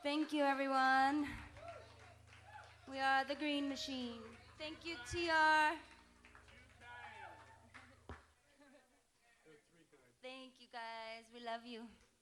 Thank you, everyone. We are the Green Machine. Thank you, TR. Thank you, guys. We love you.